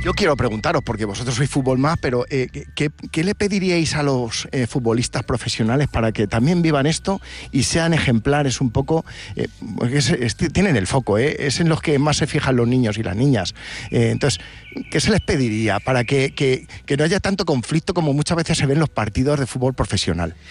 Yo quiero preguntaros, porque vosotros sois Fútbol Más, pero ¿qué le pediríais a los futbolistas profesionales para que también vivan esto y sean ejemplares un poco? Porque tienen el foco, es en los que más se fijan los niños y las niñas. Entonces, ¿qué se les pediría para que no haya tanto conflicto como muchas veces se ve en los partidos de fútbol profesional?